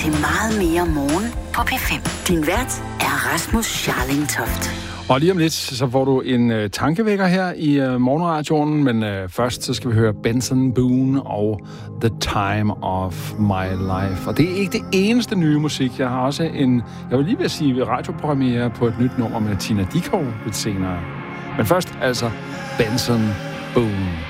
til meget mere morgen på P5. Din vært er Rasmus Scharling Toft. Og lige om lidt, så får du en tankevækker her i morgenradioen, men først så skal vi høre Benson Boone og The Time of My Life. Og det er ikke det eneste nye musik. Jeg har også jeg vil lige vil sige, radiopremiere på et nyt nummer med Tina Dickow lidt senere. Men først altså Benson Boone.